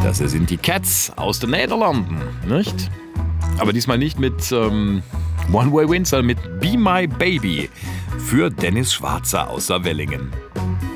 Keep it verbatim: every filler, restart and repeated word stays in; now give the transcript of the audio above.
Das sind die Cats aus den Niederlanden, nicht? Aber diesmal nicht mit ähm, One Way Wind, sondern mit Be My Baby für Dennis Schwarzer aus Saarwellingen.